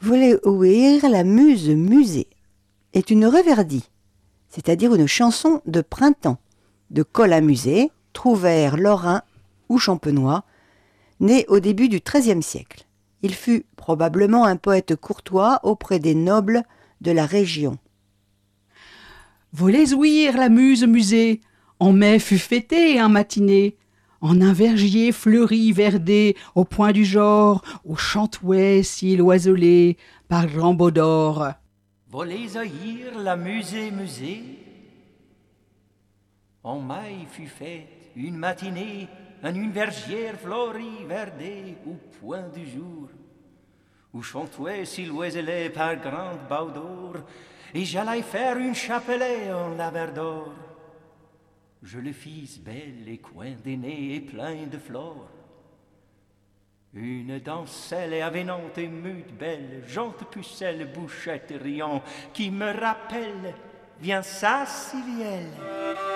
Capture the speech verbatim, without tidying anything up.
Voulez ouïr la muse musée est une reverdie, c'est-à-dire une chanson de printemps, de Colin Musée, trouvère lorrain ou champenois, né au début du treizième siècle. Il fut probablement un poète courtois auprès des nobles de la région. Voulez ouïr la muse musée, en mai fut fêté un matinée, en un vergier fleuri verdé, au point du genre, où chantouait si l'oiselé par grand beau d'or. Voulez ouïr la musée musée, en mai fut faite une matinée, en une vergière fleurie verdée, au point du jour, où chantouait si l'oiselé par grand beau d'or, et j'allais faire une chapelet en laver d'or. Je le fis belle et coin des nez et plein de fleurs. Une danselle et avenante et mute belle, jante pucelle, bouchette riant, qui me rappelle, viens ça, Cyrielle.